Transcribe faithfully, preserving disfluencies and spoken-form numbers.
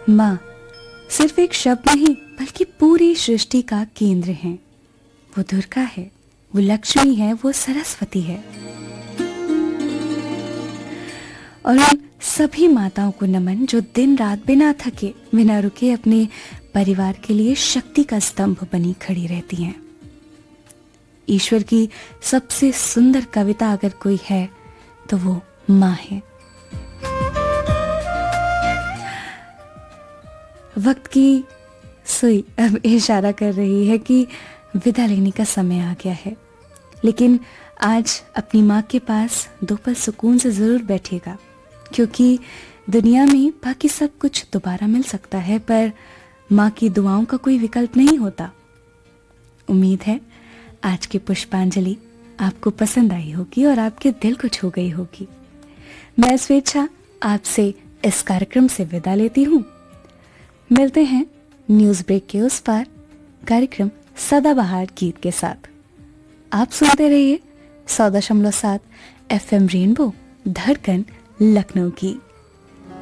माँ सिर्फ एक शब्द नहीं बल्कि पूरी सृष्टि का केंद्र है। वो दुर्गा है, वो लक्ष्मी है, वो सरस्वती है। और उन सभी माताओं को नमन जो दिन रात बिना थके बिना रुके अपने परिवार के लिए शक्ति का स्तंभ बनी खड़ी रहती हैं। ईश्वर की सबसे सुंदर कविता अगर कोई है तो वो माँ है। वक्त की सुई अब इशारा कर रही है कि विदा लेने का समय आ गया है, लेकिन आज अपनी माँ के पास दो पल सुकून से जरूर बैठिएगा, क्योंकि दुनिया में बाकी सब कुछ दोबारा मिल सकता है पर माँ की दुआओं का कोई विकल्प नहीं होता। उम्मीद है आज की पुष्पांजलि आपको पसंद आई होगी और आपके दिल को छू गई होगी। मैं स्वेच्छा आपसे इस कार्यक्रम से विदा लेती हूँ। मिलते हैं न्यूज ब्रेक के उस पार कार्यक्रम सदाबहार गीत के साथ। आप सुनते रहिए सौ दशमलव सात एफ एम रेनबो धड़कन लखनऊ की।